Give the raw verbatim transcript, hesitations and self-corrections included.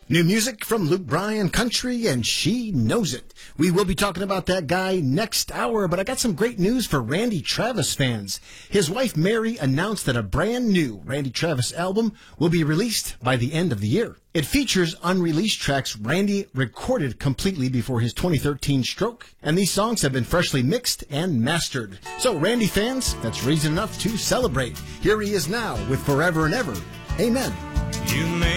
New music from Luke Bryan Country, and she knows it. We will be talking about that guy next hour, but I got some great news for Randy Travis fans. His wife, Mary, announced that a brand new Randy Travis album will be released by the end of the year. It features unreleased tracks Randy recorded completely before his twenty thirteen stroke, and these songs have been freshly mixed and mastered. So, Randy fans, that's reason enough to celebrate. Here he is now with Forever and Ever. Amen. You may